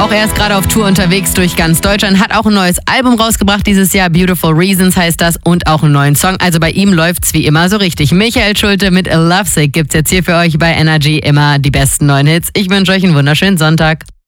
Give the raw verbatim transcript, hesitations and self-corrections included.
Auch er ist gerade auf Tour unterwegs durch ganz Deutschland, hat auch ein neues Album rausgebracht dieses Jahr. Beautiful Reasons heißt das und auch einen neuen Song. Also bei ihm läuft's wie immer so richtig. Michael Schulte mit Lovesick gibt's jetzt hier für euch bei Energy immer die besten neuen Hits. Ich wünsche euch einen wunderschönen Sonntag.